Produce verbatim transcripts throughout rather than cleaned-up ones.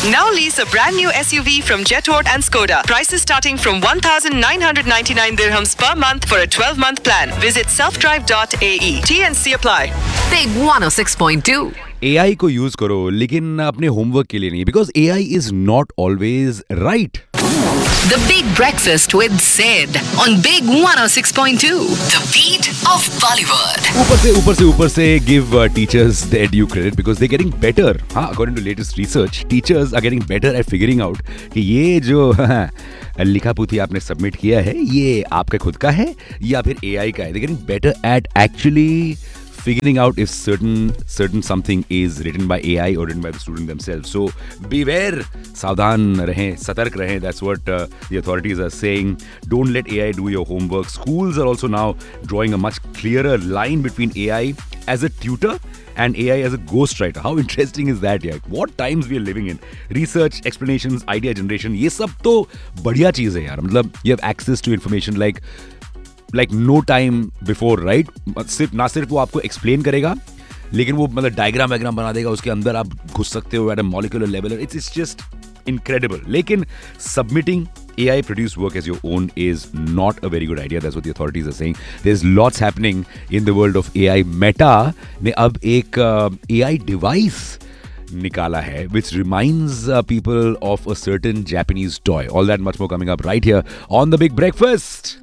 Now lease a brand new S U V from Jetort and Skoda. Prices starting from one thousand nine hundred ninety-nine dirhams per month for a twelve-month plan. Visit self drive dot A E. T and C apply. Big one oh six point two. A I को use करो लेकिन अपने homework के लिए नहीं, because A I is not always right. The Big Breakfast with Sid on Big one oh six point two. The beat of Bollywood. ऊपर से ऊपर से ऊपर से give uh, teachers their due credit because they're getting better. हाँ, according to latest research, teachers are getting better at figuring out कि ये जो लिखा पुथी आपने सबमिट किया है ये आपका खुद का है या फिर A I का है. They're getting better at actually figuring out if certain certain something is written by A I or written by the student themselves. So beware, सावधान रहें, सतर्क रहें. That's what uh, the authorities are saying. Don't let A I do your homework. Schools are also now drawing a much clearer line between A I as a tutor and A I as a ghostwriter. How interesting is that, yaar? What times we are living in. Research, explanations, idea generation, ये सब तो बढ़िया चीज़ है यार. मतलब you have access to information like like no time before, right? सिर्फ ना सिर्फ वो आपको एक्सप्लेन करेगा लेकिन वो मतलब डायग्राम वायग्राम बना देगा, उसके अंदर आप घुस सकते हो at a molecular level. It's it's just incredible. लेकिन submitting A I produced work as your own is not a very good idea. That's what the authorities are saying. There's lots happening in the world of A I. Meta ने अब एक uh, A I device निकाला है which reminds uh, people of a certain Japanese toy. All that much more coming up right here on the Big Breakfast.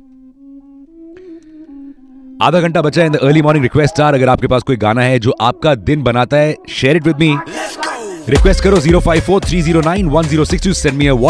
आधा घंटा बचा है in the early morning request star. अगर आपके पास कोई गाना है जो आपका दिन बनाता है, share it with me. Request करो zero five four three zero nine one zero six two. Send me अ